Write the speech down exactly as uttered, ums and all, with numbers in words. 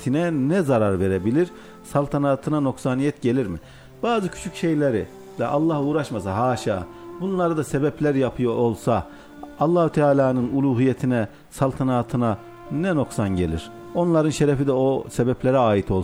uluhiyetine ne zarar verebilir? Saltanatına noksaniyet gelir mi? Bazı küçük şeyleri de Allah uğraşmasa, haşa, bunları da sebepler yapıyor olsa Allah-u Teala'nın uluhiyetine, saltanatına ne noksan gelir? Onların şerefi de o sebeplere ait olsa